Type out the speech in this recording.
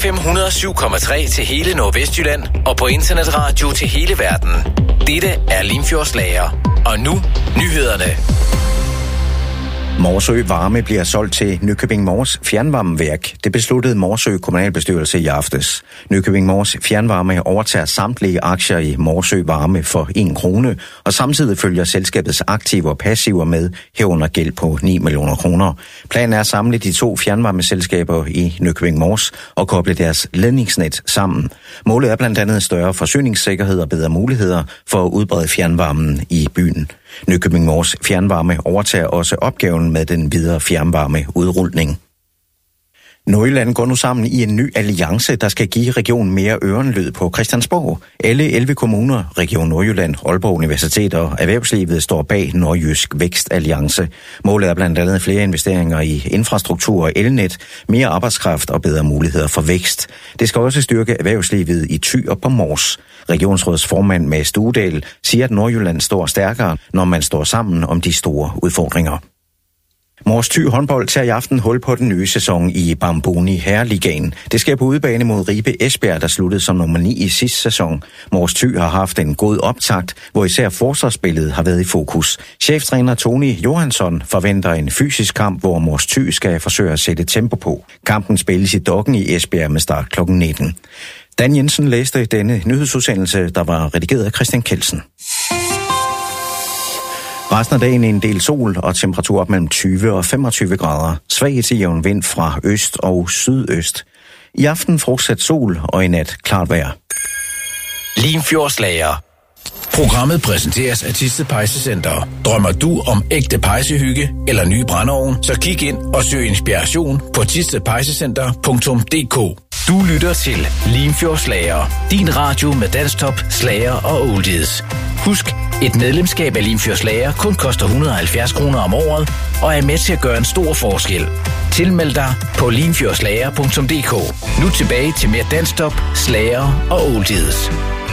FM 107,3 til hele Nordvestjylland og på internetradio til hele verden. Dette er Limfjords Lager. Og nu nyhederne. Morsø Varme bliver solgt til Nykøbing Mors Fjernvarmeværk. Det besluttede Morsø kommunalbestyrelse i aftes. Nykøbing Mors Fjernvarme overtager samtlige aktier i Morsø Varme for 1 krone, og samtidig følger selskabets aktiver og passiver med, herunder gæld på 9 millioner kroner. Planen er at samle de 2 fjernvarmeselskaber i Nykøbing Mors og koble deres ledningsnet sammen. Målet er blandt andet større forsyningssikkerhed og bedre muligheder for at udbrede fjernvarmen i byen. Nykøbing Mors Fjernvarme overtager også opgaven med den videre fjernvarmeudrulning. Nordjylland går nu sammen i en ny alliance, der skal give regionen mere ørenlyd på Christiansborg. Alle 11 kommuner, Region Nordjylland, Aalborg Universitet og erhvervslivet står bag Nordjysk Vækstalliance. Målet er blandt andet flere investeringer i infrastruktur og elnet, mere arbejdskraft og bedre muligheder for vækst. Det skal også styrke erhvervslivet i Thy og på Mors. Regionsrådsformand Mads Duedal siger, at Nordjylland står stærkere, når man står sammen om de store udfordringer. Mors Thy håndbold tager i aften hul på den nye sæson i Bamboni Herreligaen. Det sker på udebane mod Ribe Esbjerg, der sluttede som nummer 9 i sidste sæson. Mors Thy har haft en god optakt, hvor især forsvarsspillet har været i fokus. Cheftræner Tony Johansson forventer en fysisk kamp, hvor Mors Thy skal forsøge at sætte tempo på. Kampen spilles i Dokken i Esbjerg med start kl. 19. Dan Jensen læste denne nyhedsudsendelse, der var redigeret af Christian Kelsen. Resten af dagen en del sol og temperatur op mellem 20 og 25 grader. Svag til jævn vind fra øst og sydøst. I aften fortsat sol og i nat klart vejr. Limfjords Lager. Programmet præsenteres af Thisted Pejsecenter. Drømmer du om ægte pejsehygge eller ny brændeovn, så kig ind og søg inspiration på thistedpejsecenter.dk. Du lytter til Limfjords Lager. Din radio med dansktop, slager og oldies. Husk, et medlemskab af Limfjords Lager kun koster 170 kroner om året og er med til at gøre en stor forskel. Tilmeld dig på limfjordslager.dk. Nu tilbage til mere dansktop, slager og oldies.